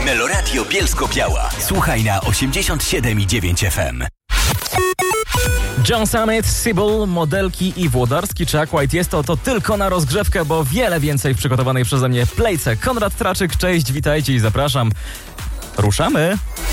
Meloradio Bielsko-Biała. Słuchaj na 87,9 FM. John Summit, Sybil, Modelki i Włodarski czy Aquite jest to tylko na rozgrzewkę, bo wiele więcej w przygotowanej przeze mnie plejce. Konrad Traczyk, cześć, witajcie i zapraszam. Ruszamy!